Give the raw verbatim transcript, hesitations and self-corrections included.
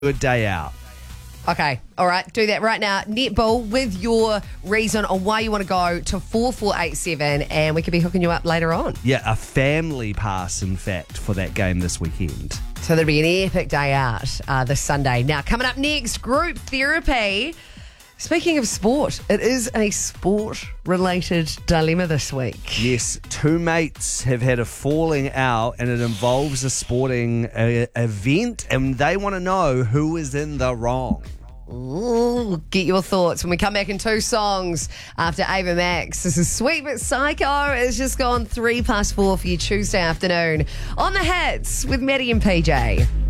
good day out. Okay, all right, do that right now. Netball with your reason on why you want to go to four four eight seven, and we could be hooking you up later on. Yeah, a family pass, in fact, for that game this weekend. So there'll be an epic day out uh, this Sunday. Now, coming up next, group therapy. Speaking of sport, it is a sport-related dilemma this week. Yes, two mates have had a falling out, and it involves a sporting uh, event, and they want to know who is in the wrong. Ooh, get your thoughts when we come back in two songs after Ava Max. This is Sweet But Psycho. It's just gone three past four for you Tuesday afternoon on the Hits with Maddie and P J.